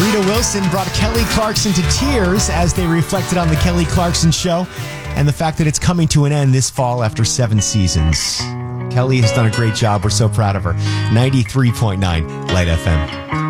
Rita Wilson brought Kelly Clarkson to tears as they reflected on the Kelly Clarkson Show and the fact that it's coming to an end this fall after 7 seasons. Kelly has done a great job. We're so proud of her. 93.9 Light FM.